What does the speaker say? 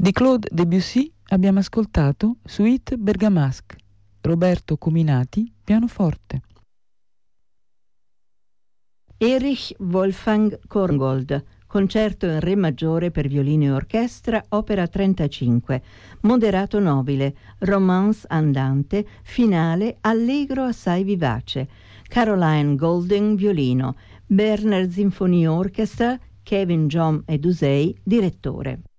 Di Claude Debussy abbiamo ascoltato Suite Bergamasque, Roberto Cominati, pianoforte. Erich Wolfgang Korngold, concerto in re maggiore per violino e orchestra, opera 35, moderato nobile, romance andante, finale, allegro assai vivace. Caroline Golding, violino, Berner Symphony Orchestra, Kevin John Edusei, direttore.